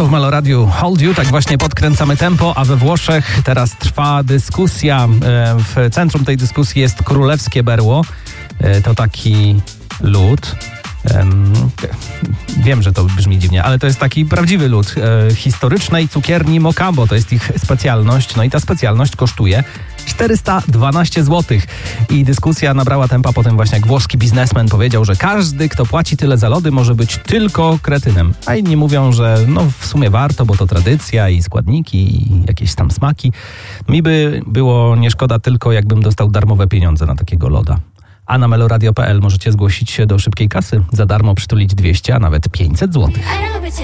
w Meloradiu Hold You, tak właśnie podkręcamy tempo, a we Włoszech teraz trwa dyskusja. W centrum tej dyskusji jest królewskie berło. To taki lód. Wiem, że to brzmi dziwnie, ale to jest taki prawdziwy lód historycznej cukierni Mocambo. To jest ich specjalność, no i ta specjalność kosztuje 412 zł. I dyskusja nabrała tempa po tym właśnie, jak włoski biznesmen powiedział, że każdy, kto płaci tyle za lody, może być tylko kretynem. A inni mówią, że no w sumie warto, bo to tradycja i składniki i jakieś tam smaki. Mi by było nie szkoda tylko, jakbym dostał darmowe pieniądze na takiego loda. A na meloradio.pl możecie zgłosić się do szybkiej kasy. Za darmo przytulić 200, a nawet 500 zł.